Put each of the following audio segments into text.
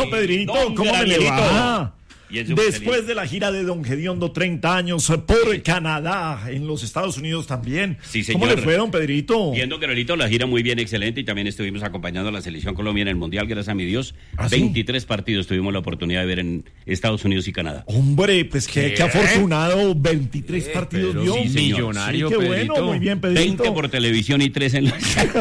Don Pedrito, Don ¿cómo me le Granelito. va? Y en su Después de la gira de Don Gediondo, 30 años por Canadá, en los Estados Unidos también. Sí, señor. ¿Cómo le fue, Don Pedrito? Viendo Granelito, la gira muy bien, excelente, y también estuvimos acompañando a la selección Colombia en el Mundial, gracias a mi Dios. ¿Ah, sí? 23 partidos tuvimos la oportunidad de ver en Estados Unidos y Canadá. Hombre, pues qué afortunado, 23 partidos pero vio. sí, señor. Millonario, Sí, qué Pedrito. bueno, muy bien, Pedrito. 20 por televisión y 3 en la...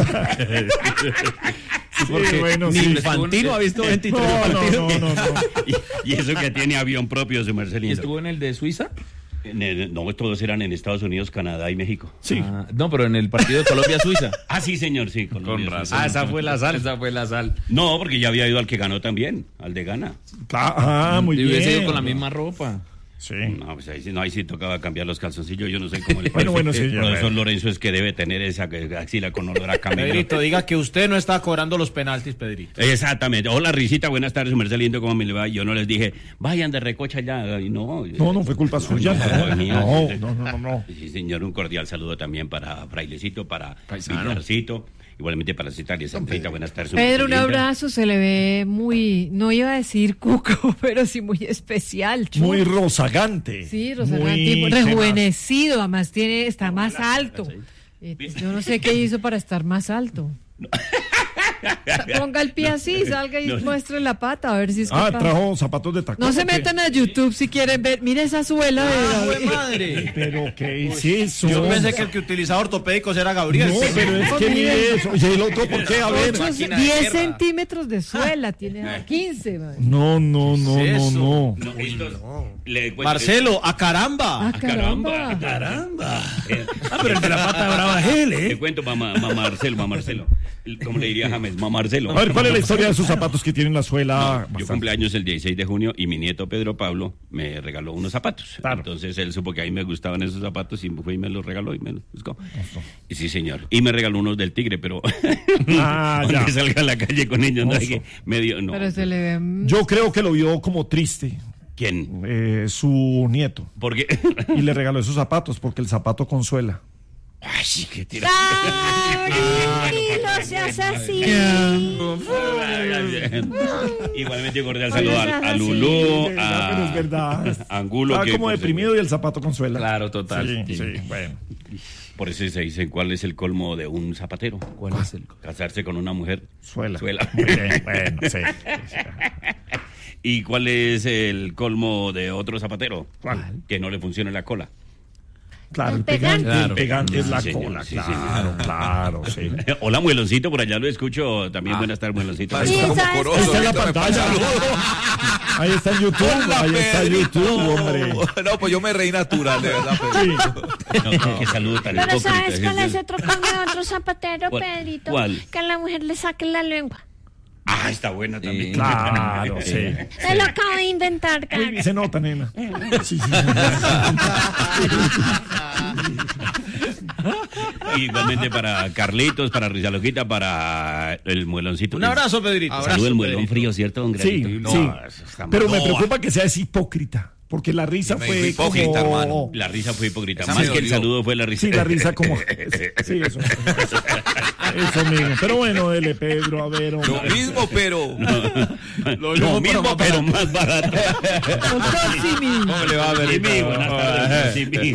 Porque bueno, Ni sí. Infantino ha visto 23 No, partidos. no. y eso que tiene avión propio, su merced ¿Y lindo. estuvo en el de Suiza? No, todos eran en Estados Unidos, Canadá y México. Sí. Ah, no, pero en el partido de Colombia-Suiza. Ah, sí, señor, sí. Colombia, sí. esa fue la sal. Esa fue la sal. No, porque ya había ido al que ganó también, al de Ghana. Muy Y hubiese bien. ido con la misma ropa. Sí. No, pues ahí sí tocaba cambiar los calzoncillos. Yo no sé cómo le Bueno, sí, el ya, profesor bueno. Lorenzo es que debe tener esa axila con olor a camino. Pedrito, diga que usted no está cobrando los penaltis, Pedrito. Exactamente. Hola, Risita, buenas tardes, su merced lindo, ¿cómo me le va? Yo no les dije, vayan de recocha ya. Y no, No fue culpa suya. No. No. Sí, señor, un cordial saludo también para Frailecito, para Paisano. Villarcito, igualmente para Citalia Sandrita, buenas tardes. su Pedro, un merced linda. abrazo, se le ve muy, no iba a decir cuco, pero sí muy especial. chulo. Muy rozagante. Sí, Rosalía, Muy tipo tenaz. rejuvenecido, además está más alto. Yo no sé qué hizo para estar más alto. Ponga el pie así, salga y muestre la pata, a ver si es capaz. Trajo zapatos de tacón. No se ¿o qué? metan a YouTube si quieren ver. Mira esa suela de madre! Pero ¿qué es eso? Yo pensé que el que utilizaba ortopédicos era Gabriel. No, pero es que mire eso. ¿Y el otro por qué? A ver. 10 centímetros de suela, tiene 15. madre. No. No, le cuento- Marcelo, a caramba. Ah, caramba. Pero el de la pata brava es él, Le cuento, mamá Marcelo. ¿Cómo le diría James? Mamá Marcelo. A ver, ¿cuál es la historia de esos zapatos que tienen la suela? Yo bastante? cumpleaños el 16 de junio y mi nieto Pedro Pablo me regaló unos zapatos. Claro. Entonces él supo que a mí me gustaban esos zapatos y fue y me los regaló y me los buscó. Y sí, señor. Y me regaló unos del Tigre, pero Ah, ya. que salga a la calle con ellos, no, Oso. es que medio, no. Pero se le ve. Yo creo que lo vio como triste, ¿Quién? su nieto. Porque Y le regaló esos zapatos porque el zapato consuela. ay, sí, qué tira. No seas así. Igualmente cordial saludo a Sí, Lulú, verdad, pero es verdad. a Angulo. Estaba que, como pues, deprimido y el zapato consuela. Claro, total. Sí, bueno. Por eso se dice cuál es el colmo de un zapatero. ¿Cuál es el? Casarse con una mujer. Suela. Suela. Muy bien, bueno, sí. ¿Y cuál es el colmo de otro zapatero? ¿Cuál? Que no le funcione la cola. Claro, el El pegante. pegante, el pegante es Sí, la señor, cola, sí, claro, sí. Hola, Mueloncito, por allá lo escucho. También buenas tardes, Mueloncito. Ahí está, ahí está en la pantalla. Ahí está en YouTube, Hola, ahí está en Pedrito. YouTube, hombre. No, pues yo me reí natural, de verdad, Pedrito. Sí. No, qué saludo tan Pero hipócrita. ¿sabes cuál es otro colmo de otro zapatero, ¿Cuál? Pedrito? ¿Cuál? Que a la mujer le saque la lengua. Ah, está buena también. Claro, sí. Se lo acabo de inventar, cara. Uy, se nota, nena. Sí. Igualmente para Carlitos, para Rizaloquita, para el Mueloncito. Un abrazo, Pedrito. Saludo el muelón frío, ¿cierto, don Sí, Granito? sí. eso está Pero mal. me preocupa que seas hipócrita, porque la risa Me fue dijo hipócrita, como... hermano. La risa fue hipócrita. Esa Más me que el dolió. saludo fue la risa. Sí, la risa como... Sí, eso. Eso mismo. Pero bueno, dele, Pedro, a ver, hombre. Lo mismo, pero. Lo mismo, pero más barato. Doctor Simi. ¿Cómo le va a ver? Simi, buenas tardes, Simi.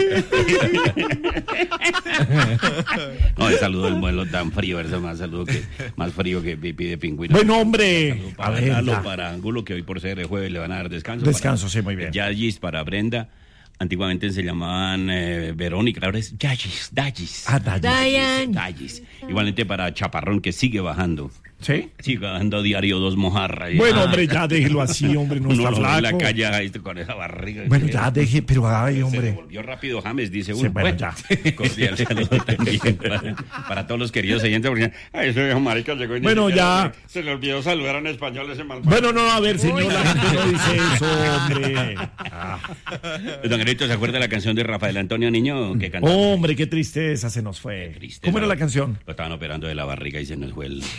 No, el saludo del vuelo tan frío, eso más saludo que más frío que pipí de pingüino. Bueno, hombre. Saludo A para ver, Lalo, ya. para Angulo, que hoy por ser jueves le van a dar descanso. Descanso, para sí, muy bien. Yagis, para Brenda. Antiguamente se llamaban Verónica, ahora es Yagis, Dagis. Ah, Dayan. Dayan. Dagis. Igualmente para Chaparrón, que sigue bajando. ¿Sí? Sigue bajando diario 2 mojarras. Bueno, hombre, ya déjelo así, hombre, no uno está lo ve en la flaco. calle ahí con esa barriga. Bueno, ya deje, pero ay, Se hombre. devolvió rápido James, dice Sí, uno. bueno, ya. Cordial saludo también para todos los queridos oyentes, porque ay, ese viejo marica llegó y ni Bueno, siquiera ya. se le olvidó saludar en español ese mal. Bueno, no, a ver, señor, la gente no dice eso, hombre. Don Gerito, ¿se acuerda de la canción de Rafael Antonio Niño que cantaba? Hombre, qué tristeza se nos fue. Triste, ¿Cómo era ¿no? la canción? Lo estaban operando de la barriga y se nos fue el... Sí.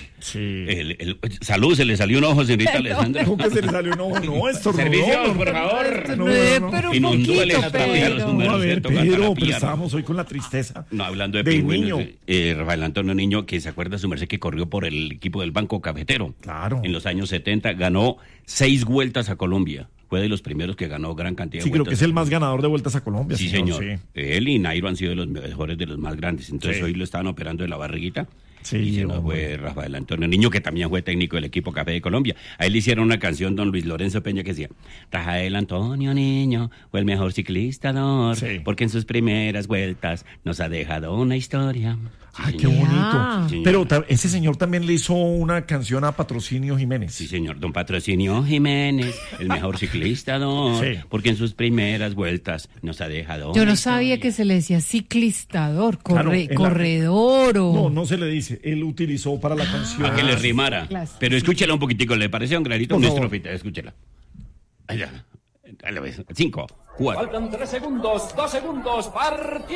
Salud, se le salió un ojo, señorita Alessandra. ¿Cómo que se le salió un ojo? No, estornudó. Servicio, por favor. No, Pero un Inundó el poquito, extrapié, los Pedro. números. No, a ver, Tocando la Pedro, piano. pero estábamos hoy con la tristeza. No, hablando de del pingüinos, niño. Rafael Antonio Niño, que se acuerda su merced que corrió por el equipo del Banco Cafetero. Claro. En los años 70 ganó 6 vueltas a Colombia. Fue de los primeros que ganó gran cantidad Sí, de creo vueltas. que es el más ganador de vueltas a Colombia. Sí, señor. Sí. Él y Nairo han sido de los mejores, de los más grandes. Entonces Sí. hoy lo estaban operando de la barriguita. Sí, y se nos hombre. fue Rafael Antonio Niño, que también fue técnico del equipo Café de Colombia. A él le hicieron una canción, don Luis Lorenzo Peña, que decía: Rafael Antonio Niño fue el mejor ciclista, Sí. porque en sus primeras vueltas nos ha dejado una historia. Sí, Ay, qué señor. bonito. Sí, Pero señor. ese señor también le hizo una canción a Patrocinio Jiménez. Sí, señor. Don Patrocinio Jiménez, el mejor ciclista, Sí. porque en sus primeras vueltas nos ha dejado Yo una no sabía historia. que se le decía ciclistador, Claro, en la- corredor o... No, no se le dice. Él utilizó para la canción. Para que le rimara. Claro. Pero escúchela un poquitico, ¿le pareció un granito? Por Una favor. estrofita, escúchela. Allá. Ahí la ves. 5, 4. Faltan 3 segundos, 2 segundos, partió.